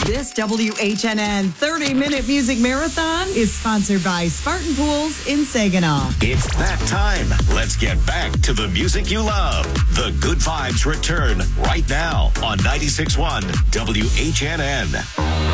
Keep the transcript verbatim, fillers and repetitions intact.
This W H N N thirty-minute music marathon is sponsored by Spartan Pools in Saginaw. It's that time. Let's get back to the music you love. The Good Vibes return right now on ninety-six point one W H N N.